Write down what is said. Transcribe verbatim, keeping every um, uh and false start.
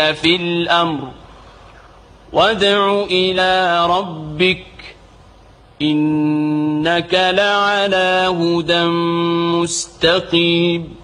في الأمر وادع إلى ربك إنك لعلى هدى مستقيم